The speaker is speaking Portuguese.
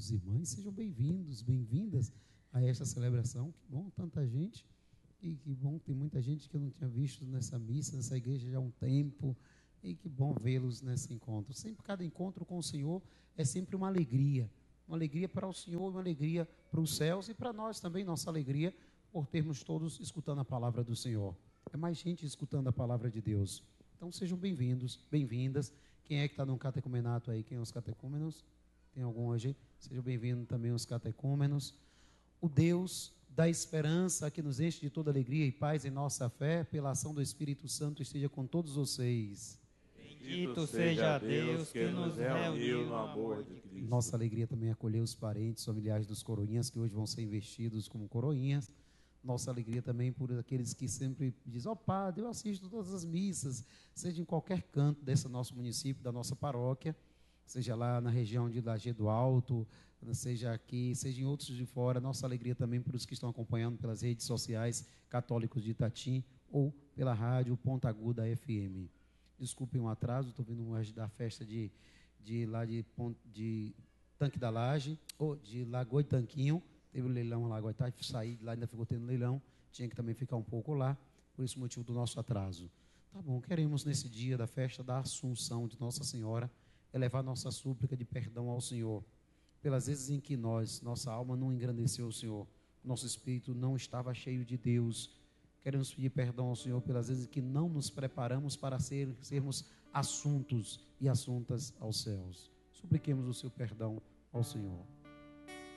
irmãos e irmãs, sejam bem-vindos, bem-vindas a esta celebração. Que bom, tanta gente, e que bom, tem muita gente que eu não tinha visto nessa missa, nessa igreja já há um tempo, e que bom vê-los nesse encontro. Sempre, cada encontro com o Senhor é sempre uma alegria para o Senhor, uma alegria para os céus e para nós também, nossa alegria por termos todos escutando a palavra do Senhor. É mais gente escutando a palavra de Deus. Então sejam bem-vindos, bem-vindas. Quem é que está no catecumenato aí? Quem é os catecúmenos? Tem algum hoje? Sejam bem-vindos também os catecúmenos. O Deus da esperança que nos enche de toda alegria e paz em nossa fé, pela ação do Espírito Santo, esteja com todos vocês. Bendito seja Deus que nos reuniu no amor de Cristo. Nossa alegria também é acolher os parentes, familiares dos coroinhas, que hoje vão ser investidos como coroinhas. Nossa alegria também por aqueles que sempre dizem: ó padre, eu assisto todas as missas, seja em qualquer canto desse nosso município, da nossa paróquia, seja lá na região de Lajeado Alto, seja aqui, seja em outros de fora. Nossa alegria também por os que estão acompanhando pelas redes sociais Católicos de Itatim ou pela rádio Ponta Aguda FM. Desculpem o atraso, estou vindo hoje da festa de Tanque da Laje, ou de Lagoa e Tanquinho. Teve o leilão lá, agora saí de lá, ainda ficou tendo leilão, tinha que também ficar um pouco lá, por esse motivo do nosso atraso. Tá bom, queremos nesse dia da festa da Assunção de Nossa Senhora, elevar nossa súplica de perdão ao Senhor, pelas vezes em que nossa alma não engrandeceu o Senhor, nosso espírito não estava cheio de Deus. Queremos pedir perdão ao Senhor pelas vezes em que não nos preparamos para sermos assuntos e assuntas aos céus. Supliquemos o seu perdão ao Senhor.